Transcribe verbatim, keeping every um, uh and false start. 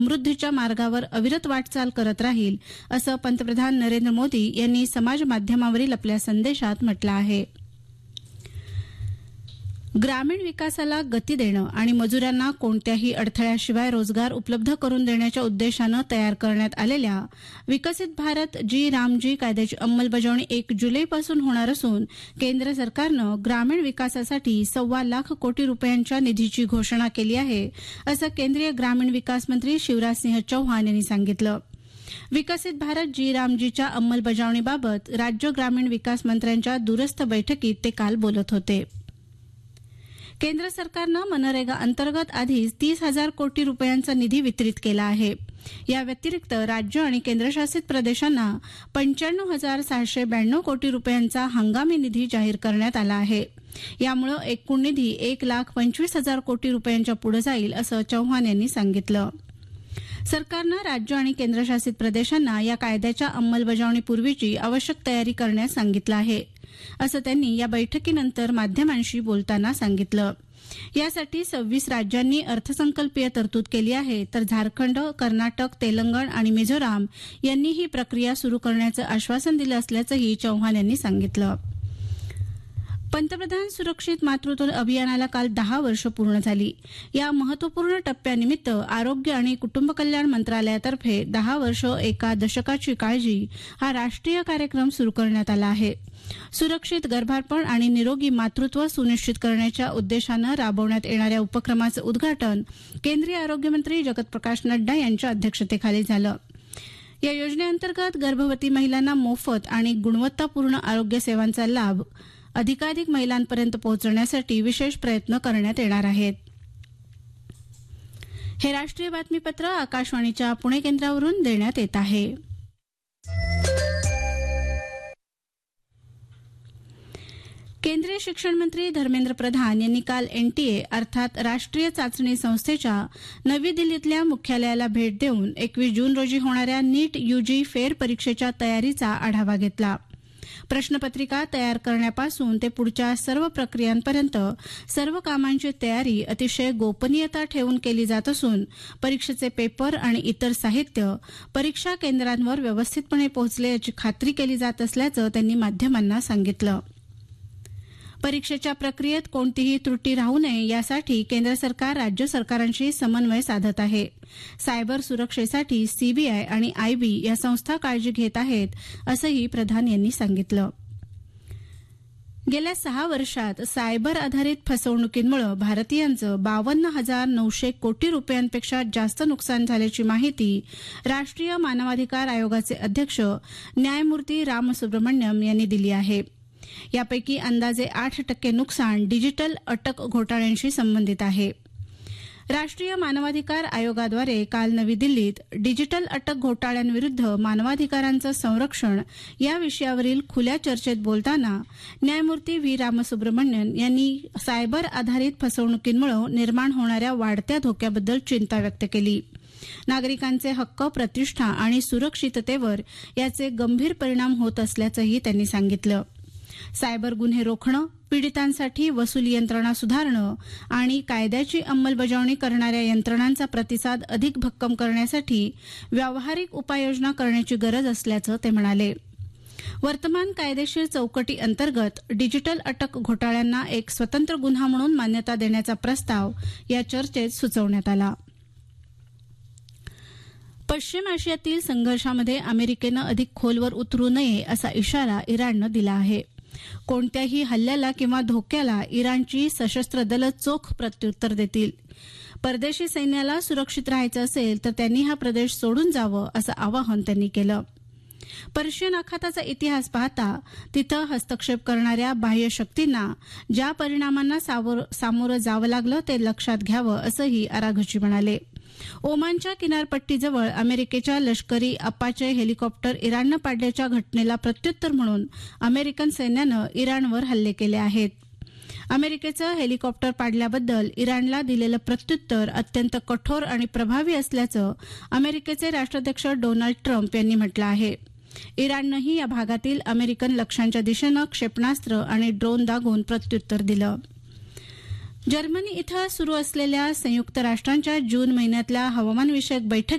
समृद्धीच्या मार्गावर अविरत वाटचाल करत राहील असं पंतप्रधान नरेंद्र मोदी यांनी समाज माध्यमावरील आपल्या संदेशात म्हटलं आहे. ग्रामीण विकासाला गती देणं आणि मजुरांना कोणत्याही अडथळ्याशिवाय रोजगार उपलब्ध करून देण्याच्या उद्देशानं तयार करण्यात आलेल्या विकसित भारत जी रामजी कायद्याची अंमलबजावणी एक जुलैपासून होणार असून केंद्र सरकारनं ग्रामीण विकासासाठी सव्वा लाख कोटी रुपयांच्या निधीची घोषणा केली आहे असं केंद्रीय ग्रामीण विकास मंत्री शिवराजसिंह चौहान यांनी सांगितलं. विकसित भारत जी रामजीच्या अंमलबजावणीबाबत राज्य ग्रामीण विकास मंत्र्यांच्या दूरस्थ बैठकीत ते काल बोलत होते. केंद्र सरकारनं मनरेगा अंतर्गत आधीच तीस हजार कोटी रुपयांचा निधी वितरित केला आहे. या व्यतिरिक्त राज्य आणि केंद्रशासित प्रदेशांना पंच्याण्णव हजार सहाशे ब्याण्णव कोटी रुपयांचा हंगामी निधी जाहीर करण्यात आला आहे. यामुळे एकूण निधी एक लाख पंचवीस हजार कोटी रुपयांच्या पुढे जाईल असं चौहान यांनी सांगितलं. सरकारनं राज्य आणि केंद्रशासित प्रदेशांना या कायद्याच्या अंमलबजावणीपूर्वीची आवश्यक तयारी करण्यास सांगितलं आहे असं त्यांनी या बैठकीनंतर माध्यमांशी बोलताना सांगितलं. यासाठी सव्वीस राज्यांनी अर्थसंकल्पीय तरतूद केली आहे तर झारखंड, कर्नाटक, तेलंगण आणि मिझोराम यांनी ही प्रक्रिया सुरू करण्याचं आश्वासन दिलं असल्याचंही चौहान यांनी सांगितलं. पंतप्रधान सुरक्षित मातृत्व अभियानाला काल दहा वर्ष पूर्ण झाली. या महत्वपूर्ण टप्प्यानिमित्त आरोग्य आणि कुटुंब कल्याण मंत्रालयातर्फे दहा वर्ष एका दशकाची काळजी हा राष्ट्रीय कार्यक्रम सुरू करण्यात आला आहे. सुरक्षित गर्भारपण आणि निरोगी मातृत्व सुनिश्चित करण्याच्या उद्देशानं राबवण्यात येणाऱ्या उपक्रमाचं उद्घाटन केंद्रीय आरोग्यमंत्री जगत प्रकाश नड्डा यांच्या अध्यक्षतेखाली झालं. या योजनेअंतर्गत गर्भवती महिलांना मोफत आणि गुणवत्तापूर्ण आरोग्य सेवांचा लाभ अधिकाधिक महिलांपर्यंत पोहोचवण्यासाठी विशेष प्रयत्न करण्यात येणार आहेत. हे राष्ट्रीय बातमीपत्र आकाशवाणीच्या पुणे केंद्रावरून देण्यात येत आहे. केंद्रीय शिक्षण मंत्री धर्मेंद्र प्रधान यांनी काल एनटीए अर्थात राष्ट्रीय चाचणी संस्थेच्या नवी दिल्लीतल्या मुख्यालयाला भेट देऊन एकवीस जून रोजी होणाऱ्या नीट यूजी फेर परीक्षेच्या तयारीचा आढावा घेतला. प्रश्नपत्रिका तयार करण्यापासून ते पुढच्या सर्व प्रक्रियांपर्यंत सर्व कामांची तयारी अतिशय गोपनीयता ठेवून केली जात असून परीक्षेचे पेपर आणि इतर साहित्य परीक्षा केंद्रांवर व्यवस्थितपणे पोहोचले याची खात्री केली जात असल्याचं त्यांनी माध्यमांना सांगितलं. परीक्षेच्या प्रक्रियेत कोणतीही त्रुटी राहू नये यासाठी केंद्र सरकार राज्य सरकारांशी समन्वय साधत आहे. सायबर सुरक्षेसाठी सीबीआय आणि आयबी या संस्था काळजी घेत आहेत असंही प्रधान यांनी सांगितलं. गेल्या सहा वर्षात सायबर आधारित फसवणुकींमुळे भारतीयांचं बावन्न हजार नऊशे कोटी रुपयांपेक्षा जास्त नुकसान झाल्याची माहिती राष्ट्रीय मानवाधिकार आयोगाचे अध्यक्ष न्यायमूर्ती रामसुब्रमण्यम यांनी दिली आहे. यापैकी अंदाजे आठ टक्के नुकसान डिजिटल अटक घोटाळ्यांशी संबंधित आहे. राष्ट्रीय मानवाधिकार आयोगाद्वारे काल नवी दिल्लीत डिजिटल अटक घोटाळ्यांविरुद्ध मानवाधिकारांचं संरक्षण या विषयावरील खुल्या चर्चेत बोलताना न्यायमूर्ती व्ही रामसुब्रमण्यन यांनी सायबर आधारित फसवणुकींमुळे निर्माण होणाऱ्या वाढत्या धोक्याबद्दल चिंता व्यक्त केली. नागरिकांचे हक्क, प्रतिष्ठा आणि सुरक्षिततेवर याचे गंभीर परिणाम होत असल्याचंही त्यांनी सांगितलं. सायबर गुन्हे रोखणं, पीडितांसाठी वसुली यंत्रणा सुधारणं आणि कायद्याची अंमलबजावणी करणाऱ्या यंत्रणांचा प्रतिसाद अधिक भक्कम करण्यासाठी व्यावहारिक उपाययोजना करण्याची गरज असल्याचं ते म्हणाले. वर्तमान कायदेशीर चौकटी अंतर्गत डिजिटल अटक घोटाळ्यांना एक स्वतंत्र गुन्हा म्हणून मान्यता देण्याचा प्रस्ताव या चर्चेत सुचवण्यात आला. पश्चिम आशियातील संघर्षामध्ये अमेरिकेनं अधिक खोलवर उतरू नये असा इशारा इराणनं दिला आहे. कोणत्याही हल्ल्याला किंवा धोक्याला इराणची सशस्त्र दलं चोख प्रत्युत्तर देतील. परदेशी सैन्याला सुरक्षित राहायचं असेल तर त्यांनी हा प्रदेश सोडून जावं असं आवाहन त्यांनी केलं. पर्शियन आखाताचा इतिहास पाहता तिथं हस्तक्षेप करणाऱ्या बाह्य शक्तींना ज्या परिणामांना सामोरं जावं लागलं ते लक्षात घ्यावं असंही आराघची म्हणाले. ओमानच्या किनारपट्टीजवळ अमेरिकेच्या लष्करी अपाचे हेलिकॉप्टर इराणनं पाडल्याच्या घटनेला प्रत्युत्तर म्हणून अमेरिकन सैन्यानं इराणवर हल्ले केले आहेत. अमेरिकेचं हेलिकॉप्टर पाडल्याबद्दल इराणला दिलेलं प्रत्युत्तर अत्यंत कठोर आणि प्रभावी असल्याचं अमेरिकेचे राष्ट्राध्यक्ष डोनाल्ड ट्रम्प यांनी म्हटलं आहे. इराणनंही या भागातील अमेरिकन लक्ष्यांच्या दिशेनं क्षेपणास्त्र आणि ड्रोन दागून प्रत्युत्तर दिलं. जर्मनी इथं सुरू असलेल्या संयुक्त राष्ट्रांच्या जून महिन्यातल्या हवामानविषयक बैठकीत